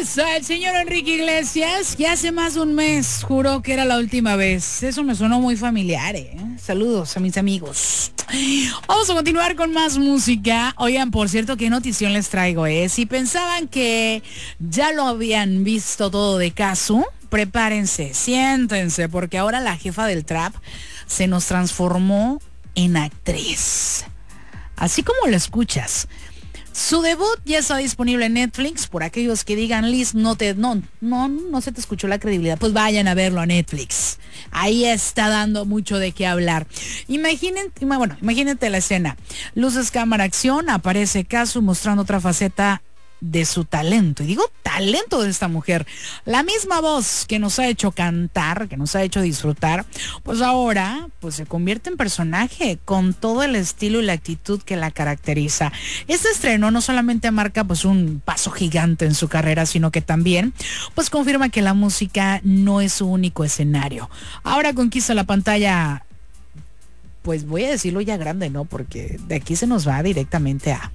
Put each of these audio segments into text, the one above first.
hizo el señor Enrique Iglesias, que hace más de un mes juró que era la última vez. Eso me sonó muy familiar, ¿eh? Saludos a mis amigos. Vamos a continuar con más música. Oigan, por cierto, qué notición les traigo, ¿eh? Si pensaban que ya lo habían visto todo de caso, prepárense, siéntense, porque ahora la jefa del trap se nos transformó en actriz. Así como lo escuchas. Su debut ya está disponible en Netflix. Por aquellos que digan, Liz, no se te escuchó la credibilidad, pues vayan a verlo a Netflix. Ahí está dando mucho de qué hablar. Imagínate la escena. Luces, cámara, acción. Aparece Casu mostrando otra faceta de su talento. Y digo talento de esta mujer. La misma voz que nos ha hecho cantar, que nos ha hecho disfrutar, pues ahora pues se convierte en personaje con todo el estilo y la actitud que la caracteriza. Este estreno no solamente marca pues un paso gigante en su carrera, sino que también pues confirma que la música no es su único escenario. Ahora conquista la pantalla, pues voy a decirlo ya grande, ¿no? Porque de aquí se nos va directamente a...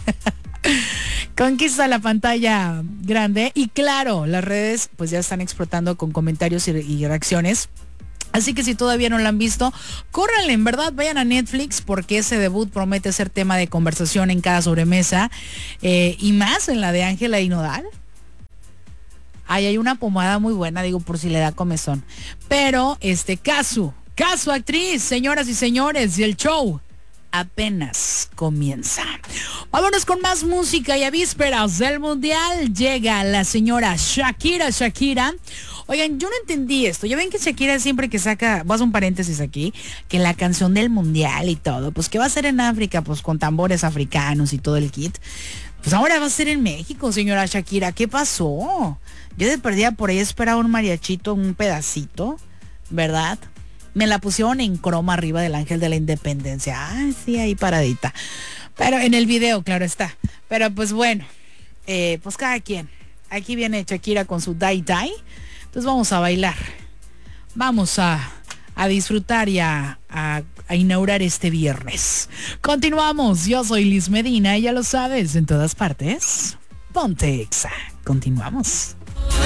Conquista la pantalla grande y claro, las redes pues ya están explotando con comentarios y reacciones. Así que si todavía no la han visto, córranle, en verdad, vayan a Netflix porque ese debut promete ser tema de conversación en cada sobremesa y más en la de Ángela y Nodal. Ahí hay una pomada muy buena, digo, por si le da comezón. Pero Casu actriz, señoras y señores, y el show apenas comienza. Vámonos con más música y a vísperas del mundial llega la señora Shakira. Oigan, yo no entendí esto. Ya ven que Shakira siempre que saca, voy a hacer un paréntesis aquí, que la canción del mundial y todo, pues que va a ser en África, pues con tambores africanos y todo el kit. Pues ahora va a ser en México, señora Shakira. ¿Qué pasó? Yo de perdida por ahí esperaba un mariachito, un pedacito, ¿verdad? Me la pusieron en croma arriba del Ángel de la Independencia. Ah, sí, ahí paradita. Pero en el video, claro está. Pero pues bueno, pues cada quien. Aquí viene Shakira con su Dai Dai. Entonces vamos a bailar. Vamos a disfrutar y a inaugurar este viernes. Continuamos. Yo soy Liz Medina y ya lo sabes, en todas partes. Ponte Exa. Continuamos.